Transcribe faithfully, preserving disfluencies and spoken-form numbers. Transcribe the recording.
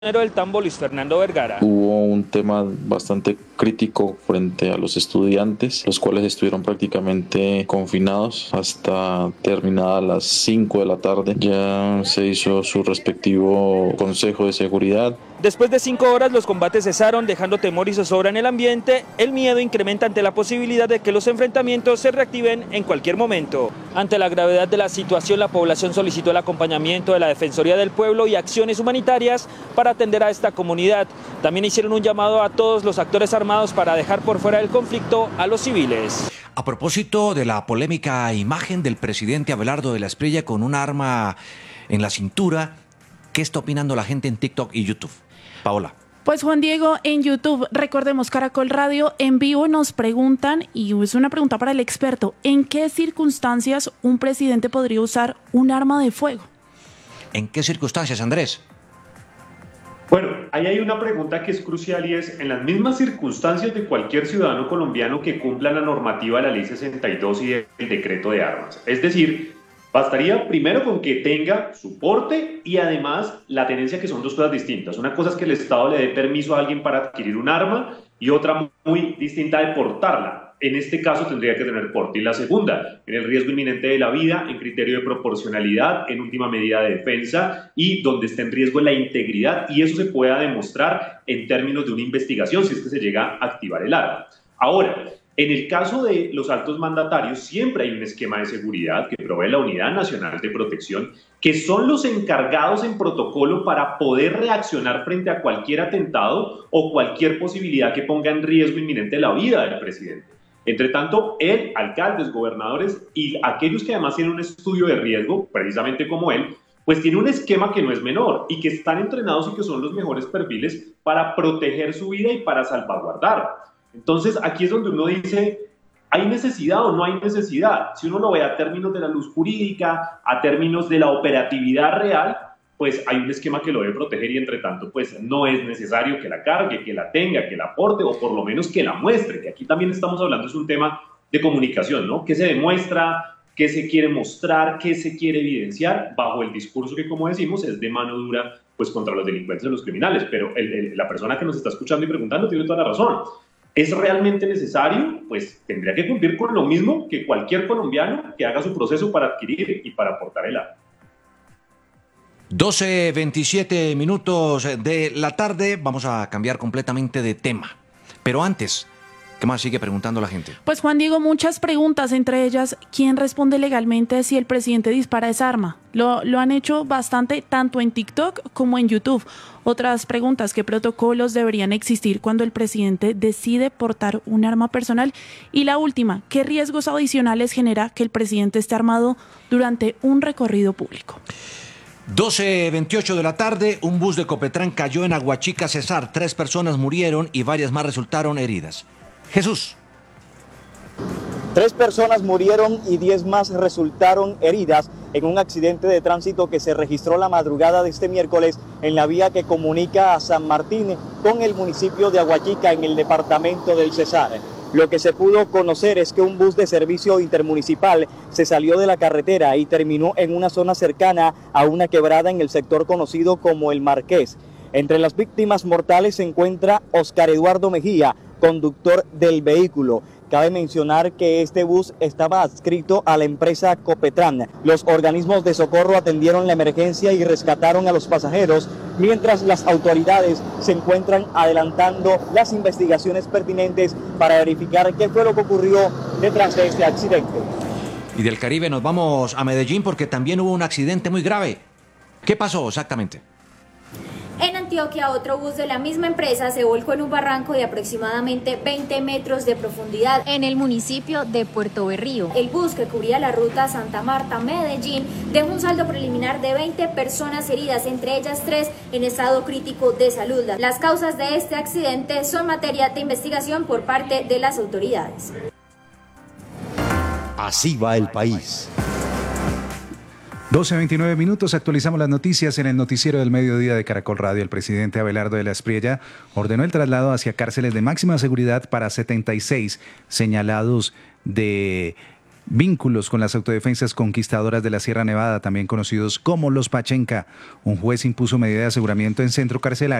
del Tambo, Luis Fernando Vergara. Hubo un tema bastante crítico frente a los estudiantes, los cuales estuvieron prácticamente confinados hasta terminadas las cinco de la tarde. Ya se hizo su respectivo consejo de seguridad. Después de cinco horas los combates cesaron, dejando temor y zozobra en el ambiente. El miedo incrementa ante la posibilidad de que los enfrentamientos se reactiven en cualquier momento. Ante la gravedad de la situación, la población solicitó el acompañamiento de la Defensoría del Pueblo y acciones humanitarias para atender a esta comunidad. También hicieron un llamado a todos los actores armados para dejar por fuera del conflicto a los civiles. A propósito de la polémica imagen del presidente Abelardo de la Espriella con un arma en la cintura, ¿qué está opinando la gente en TikTok y YouTube? Paola. Pues Juan Diego, en YouTube, recordemos Caracol Radio, en vivo nos preguntan, y es una pregunta para el experto, ¿en qué circunstancias un presidente podría usar un arma de fuego? ¿En qué circunstancias, Andrés? Bueno, ahí hay una pregunta que es crucial y es, en las mismas circunstancias de cualquier ciudadano colombiano que cumpla la normativa de la Ley sesenta y dos y el decreto de armas. Es decir, bastaría primero con que tenga su porte y además la tenencia, que son dos cosas distintas. Una cosa es que el Estado le dé permiso a alguien para adquirir un arma y otra muy distinta de portarla. En este caso tendría que tener porte. Y la segunda, en el riesgo inminente de la vida, en criterio de proporcionalidad, en última medida de defensa y donde esté en riesgo la integridad, y eso se pueda demostrar en términos de una investigación si es que se llega a activar el arma. Ahora, en el caso de los altos mandatarios, siempre hay un esquema de seguridad que provee la Unidad Nacional de Protección, que son los encargados en protocolo para poder reaccionar frente a cualquier atentado o cualquier posibilidad que ponga en riesgo inminente la vida del presidente. Entre tanto, él, alcaldes, gobernadores y aquellos que además tienen un estudio de riesgo, precisamente como él, pues tiene un esquema que no es menor y que están entrenados y que son los mejores perfiles para proteger su vida y para salvaguardar. Entonces, aquí es donde uno dice, ¿hay necesidad o no hay necesidad? Si uno lo ve a términos de la luz jurídica, a términos de la operatividad real, pues hay un esquema que lo debe proteger y entre tanto, pues no es necesario que la cargue, que la tenga, que la aporte o por lo menos que la muestre, que aquí también estamos hablando, es un tema de comunicación, ¿no? ¿Qué se demuestra? ¿Qué se quiere mostrar? ¿Qué se quiere evidenciar? Bajo el discurso que, como decimos, es de mano dura, pues contra los delincuentes y los criminales. Pero el, el, la persona que nos está escuchando y preguntando tiene toda la razón. ¿Es realmente necesario? Pues tendría que cumplir con lo mismo que cualquier colombiano que haga su proceso para adquirir y para aportar el arma. doce veintisiete minutos de la tarde, vamos a cambiar completamente de tema. Pero antes, ¿qué más sigue preguntando la gente? Pues Juan Diego, muchas preguntas, entre ellas, ¿quién responde legalmente si el presidente dispara esa arma? Lo, lo han hecho bastante tanto en TikTok como en YouTube. Otras preguntas, ¿qué protocolos deberían existir cuando el presidente decide portar un arma personal? Y la última, ¿qué riesgos adicionales genera que el presidente esté armado durante un recorrido público? doce veintiocho de la tarde, un bus de Copetrán cayó en Aguachica, Cesar. Tres personas murieron y varias más resultaron heridas. Jesús. Tres personas murieron y diez más resultaron heridas en un accidente de tránsito que se registró la madrugada de este miércoles en la vía que comunica a San Martín con el municipio de Aguachica en el departamento del Cesar. Lo que se pudo conocer es que un bus de servicio intermunicipal se salió de la carretera y terminó en una zona cercana a una quebrada en el sector conocido como El Marqués. Entre las víctimas mortales se encuentra Oscar Eduardo Mejía, conductor del vehículo. Cabe mencionar que este bus estaba adscrito a la empresa Copetrán. Los organismos de socorro atendieron la emergencia y rescataron a los pasajeros, mientras las autoridades se encuentran adelantando las investigaciones pertinentes para verificar qué fue lo que ocurrió detrás de este accidente. Y del Caribe nos vamos a Medellín porque también hubo un accidente muy grave. ¿Qué pasó exactamente? En Antioquia, otro bus de la misma empresa se volcó en un barranco de aproximadamente veinte metros de profundidad en el municipio de Puerto Berrío. El bus, que cubría la ruta Santa Marta-Medellín, dejó un saldo preliminar de veinte personas heridas, entre ellas tres en estado crítico de salud. Las causas de este accidente son materia de investigación por parte de las autoridades. Así va el país. doce veintinueve minutos, actualizamos las noticias en el noticiero del mediodía de Caracol Radio. El presidente Abelardo de la Espriella ordenó el traslado hacia cárceles de máxima seguridad para setenta y seis señalados de vínculos con las autodefensas conquistadoras de la Sierra Nevada, también conocidos como los Pachenca. Un juez impuso medida de aseguramiento en centro carcelario